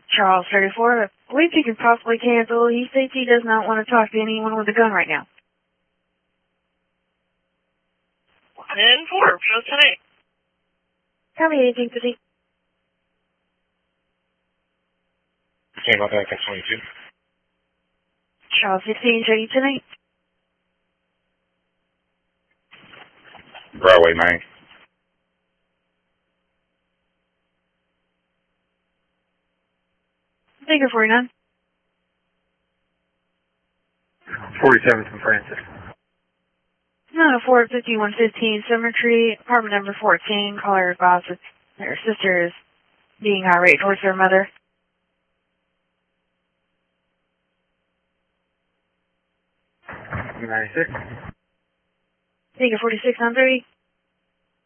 Charles 34, I believe he could possibly cancel. He states he does not want to talk to anyone with a gun right now. 10-4, show 10-8. Copy 1850. Say about that, 22. Charles 16, show you 10-8. Broadway 9. Figure 49. 47 from Francis. 904 5115 Summer Tree, apartment number 14. Caller advised that her sister is being irate towards her mother. 96. Figure 46 on 30.